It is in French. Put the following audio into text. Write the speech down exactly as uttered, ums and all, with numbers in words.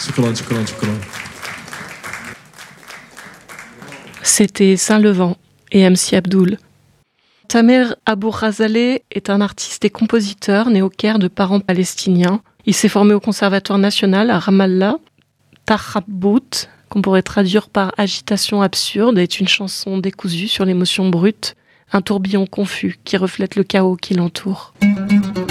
shukran, shukran, shukran. C'était Saint-Levant et M C Abdoul. Tamer Abou-Razaleh est un artiste et compositeur né au Caire de parents palestiniens. Il s'est formé au Conservatoire national à Ramallah. Takhabbout, qu'on pourrait traduire par agitation absurde, est une chanson décousue sur l'émotion brute, un tourbillon confus qui reflète le chaos qui l'entoure.